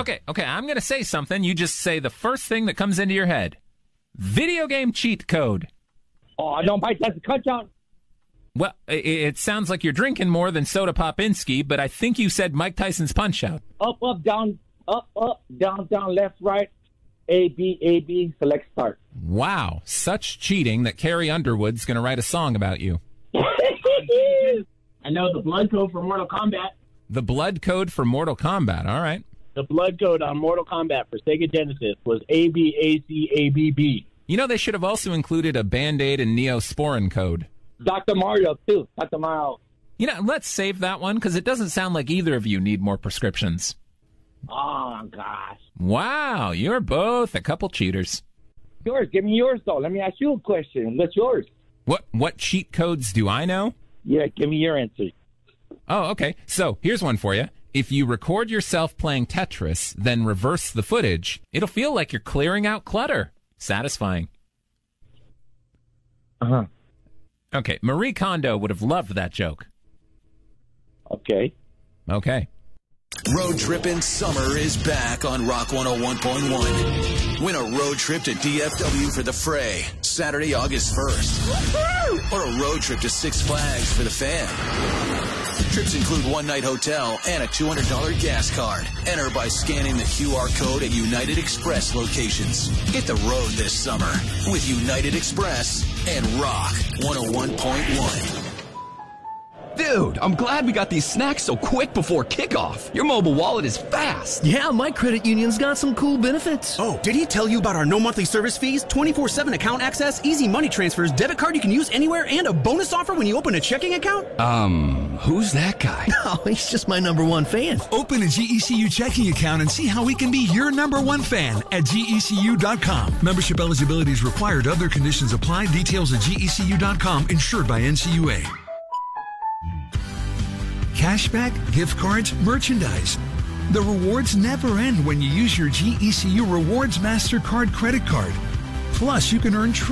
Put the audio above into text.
Okay, I'm going to say something. You just say the first thing that comes into your head. Video game cheat code. Oh, no, Mike, that's a cut down. Well, it sounds like you're drinking more than Soda Popinski, but I think you said Mike Tyson's Punch-Out. Up, down, left, right, A, B, select start. Wow, such cheating that Carrie Underwood's going to write a song about you. I know the blood code for Mortal Kombat. The blood code for Mortal Kombat, all right. The blood code on Mortal Kombat for Sega Genesis was ABACABB. You know, they should have also included a Band-Aid and Neosporin code. Dr. Mario, too. Dr. Mario. You know, let's save that one, because it doesn't sound like either of you need more prescriptions. Oh, gosh. Wow, you're both a couple cheaters. Yours, give me yours, though. Let me ask you a question. What's yours? What cheat codes do I know? Yeah, give me your answer. Oh, okay. So, here's one for you. If you record yourself playing Tetris, then reverse the footage, it'll feel like you're clearing out clutter. Satisfying. Uh-huh. Okay, Marie Kondo would have loved that joke. Okay. Road Trippin' Summer is back on Rock 101.1. Win a road trip to DFW for the Fray, Saturday, August 1st. Woo-hoo! Or a road trip to Six Flags for the Fan. Trips include one-night hotel and a $200 gas card. Enter by scanning the QR code at United Express locations. Hit the road this summer with United Express and Rock 101.1. Dude, I'm glad we got these snacks so quick before kickoff. Your mobile wallet is fast. Yeah, my credit union's got some cool benefits. Oh, did he tell you about our no monthly service fees, 24/7 account access, easy money transfers, debit card you can use anywhere, and a bonus offer when you open a checking account? Who's that guy? Oh, he's just my number one fan. Open a GECU checking account and see how we can be your number one fan at GECU.com. Membership eligibility is required. Other conditions apply. Details at GECU.com. Insured by NCUA. Cashback, gift cards, merchandise. The rewards never end when you use your GECU Rewards MasterCard credit card. Plus, you can earn